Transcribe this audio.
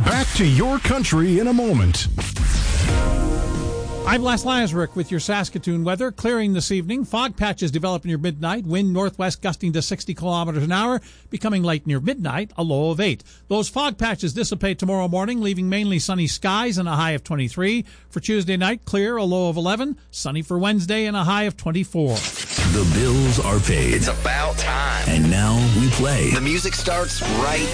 Back to your country in a moment. I'm Les Lazaruk with your Saskatoon weather. Clearing this evening. Fog patches develop near midnight. Wind northwest gusting to 60 kilometers an hour. Becoming light near midnight, a low of 8. Those fog patches dissipate tomorrow morning, leaving mainly sunny skies and a high of 23. For Tuesday night, clear, a low of 11. Sunny for Wednesday and a high of 24. The bills are paid. It's about time. And now we play. The music starts right